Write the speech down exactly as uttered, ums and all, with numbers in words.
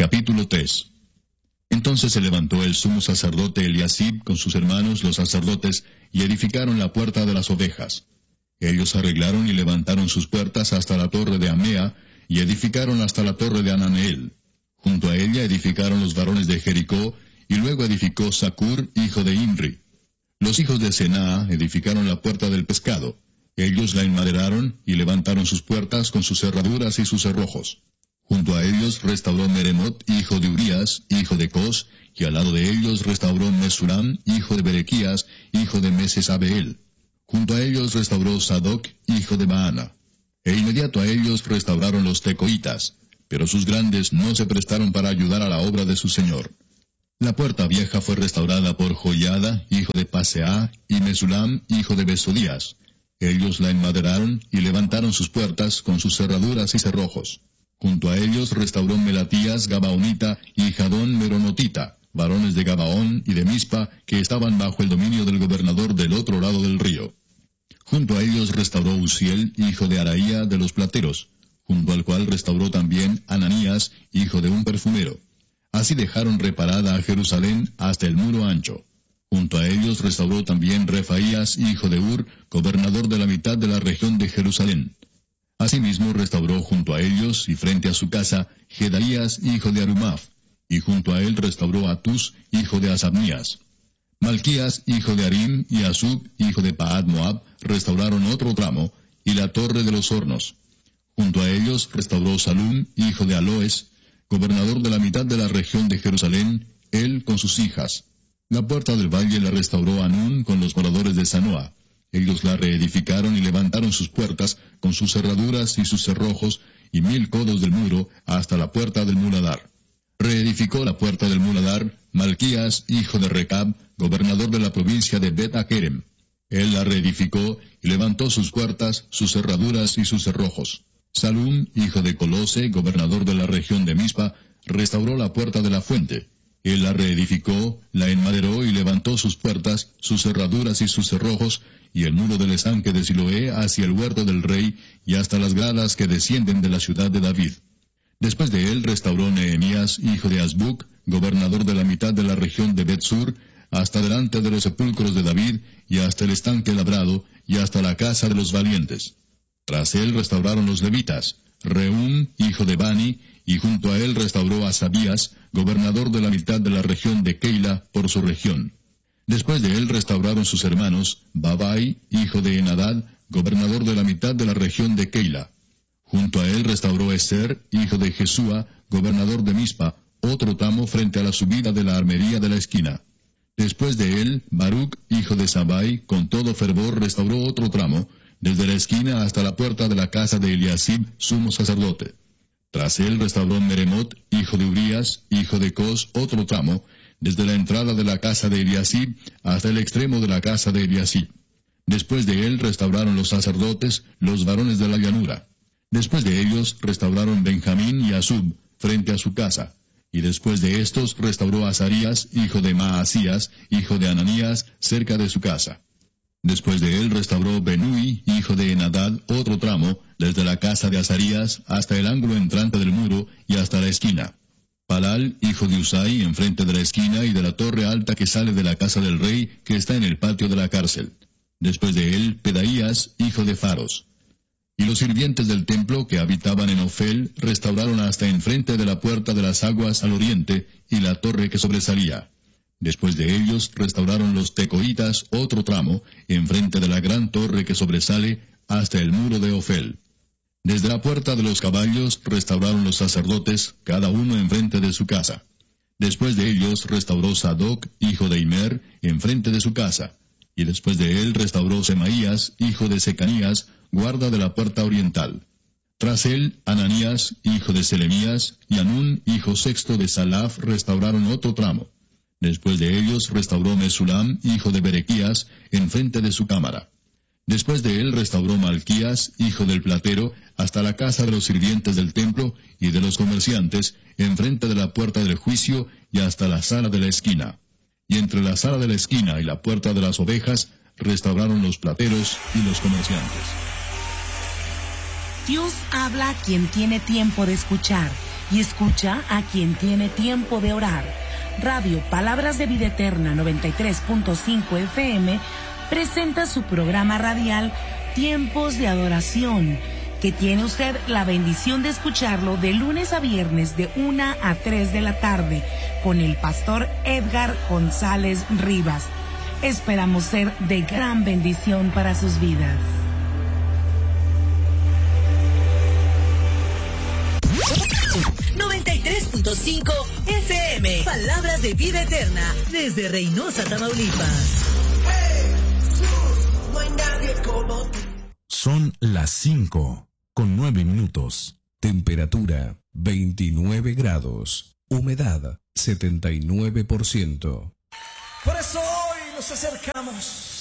Capítulo tres. Entonces se levantó el sumo sacerdote Eliasib con sus hermanos los sacerdotes, y edificaron la puerta de las ovejas. Ellos arreglaron y levantaron sus puertas hasta la torre de Amea, y edificaron hasta la torre de Ananeel. Junto a ella edificaron los varones de Jericó, y luego edificó Zacur, hijo de Imri. Los hijos de Senaa edificaron la puerta del pescado. Ellos la enmaderaron, y levantaron sus puertas con sus cerraduras y sus cerrojos. Junto a ellos restauró Meremot, hijo de Urías, hijo de Cos, y al lado de ellos restauró Mesulam, hijo de Berequías, hijo de Mesesabeel. Junto a ellos restauró Sadoc, hijo de Baana. E inmediato a ellos restauraron los tecoitas, pero sus grandes no se prestaron para ayudar a la obra de su señor. La puerta vieja fue restaurada por Joiada, hijo de Paseah, y Mesulam, hijo de Besodías. Ellos la enmaderaron y levantaron sus puertas con sus cerraduras y cerrojos. Junto a ellos restauró Melatías Gabaonita y Jadón Meronotita, varones de Gabaón y de Mispa, que estaban bajo el dominio del gobernador del otro lado del río. Junto a ellos restauró Uziel, hijo de Araía de los plateros, junto al cual restauró también Ananías, hijo de un perfumero. Así dejaron reparada a Jerusalén hasta el muro ancho. Junto a ellos restauró también Refaías, hijo de Ur, gobernador de la mitad de la región de Jerusalén. Asimismo restauró junto a ellos y frente a su casa Jedaías, hijo de Arumaf, y junto a él restauró Atus, hijo de Asabnías. Malquías, hijo de Arim, y Asub, hijo de Paad Moab, restauraron otro tramo, y la torre de los hornos. Junto a ellos restauró Salum, hijo de Aloes, gobernador de la mitad de la región de Jerusalén, él con sus hijas. La puerta del valle la restauró Anún con los moradores de Sanoa. Ellos la reedificaron y levantaron sus puertas con sus cerraduras y sus cerrojos, y mil codos del muro hasta la puerta del muladar. Reedificó la puerta del muladar Malquías, hijo de Recab, gobernador de la provincia de Bet-Akerem. Él la reedificó y levantó sus puertas, sus cerraduras y sus cerrojos. Salum, hijo de Colose, gobernador de la región de Mispa, restauró la puerta de la fuente. Él la reedificó, la enmaderó y levantó sus puertas, sus cerraduras y sus cerrojos, y el muro del estanque de Siloé hacia el huerto del rey, y hasta las gradas que descienden de la ciudad de David. Después de él restauró Nehemías, hijo de Azbuc, gobernador de la mitad de la región de Bet-Sur, hasta delante de los sepulcros de David, y hasta el estanque labrado, y hasta la casa de los valientes. Tras él restauraron los levitas, Reum, hijo de Bani, y junto a él restauró a Sabías, gobernador de la mitad de la región de Keila, por su región. Después de él restauraron sus hermanos, Babai, hijo de Enadad, gobernador de la mitad de la región de Keila. Junto a él restauró Eser, hijo de Jesúa, gobernador de Mispa, otro tramo frente a la subida de la armería de la esquina. Después de él, Baruc, hijo de Sabai, con todo fervor restauró otro tramo, desde la esquina hasta la puerta de la casa de Eliasib, sumo sacerdote. Tras él restauró Meremot, hijo de Urías, hijo de Cos, otro tramo, desde la entrada de la casa de Eliasib hasta el extremo de la casa de Eliasib. Después de él restauraron los sacerdotes, los varones de la llanura. Después de ellos restauraron Benjamín y Asub, frente a su casa. Y después de estos restauró Azarías, hijo de Maasías, hijo de Ananías, cerca de su casa. Después de él restauró Benui, hijo de Enadad, otro tramo, desde la casa de Azarías hasta el ángulo entrante del muro y hasta la esquina. Palal, hijo de Usai, enfrente de la esquina y de la torre alta que sale de la casa del rey, que está en el patio de la cárcel. Después de él, Pedaías, hijo de Faros. Y los sirvientes del templo que habitaban en Ofel restauraron hasta enfrente de la puerta de las aguas al oriente y la torre que sobresalía. Después de ellos restauraron los tecoitas otro tramo, enfrente de la gran torre que sobresale hasta el muro de Ofel. Desde la puerta de los caballos restauraron los sacerdotes, cada uno enfrente de su casa. Después de ellos restauró Sadoc, hijo de Imer, enfrente de su casa. Y después de él restauró Semaías, hijo de Secanías, guarda de la puerta oriental. Tras él, Ananías, hijo de Selemías, y Anún, hijo sexto de Salaf, restauraron otro tramo. Después de ellos restauró Mesulam, hijo de Berequías, enfrente de su cámara. Después de él restauró Malquías, hijo del platero, hasta la casa de los sirvientes del templo y de los comerciantes, enfrente de la puerta del juicio y hasta la sala de la esquina. Y entre la sala de la esquina y la puerta de las ovejas, restauraron los plateros y los comerciantes. Dios habla a quien tiene tiempo de escuchar, y escucha a quien tiene tiempo de orar. Radio Palabras de Vida Eterna noventa y tres punto cinco F M presenta su programa radial Tiempos de Adoración, que tiene usted la bendición de escucharlo de lunes a viernes de una a tres de la tarde con el pastor Edgar González Rivas. Esperamos ser de gran bendición para sus vidas. noventa y tres punto cinco F M, Palabras de Vida Eterna, desde Reynosa, Tamaulipas. Son las cinco con nueve minutos. Temperatura veintinueve grados. Humedad setenta y nueve por ciento. Por eso hoy nos acercamos